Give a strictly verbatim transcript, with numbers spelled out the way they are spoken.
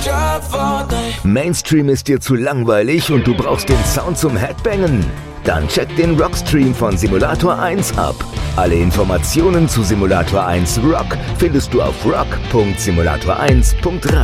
Mainstream ist dir zu langweilig und du brauchst den Sound zum Headbangen? Dann check den Rockstream von Simulator eins ab. Alle Informationen zu Simulator eins Rock findest du auf rock punkt simulator eins punkt radio.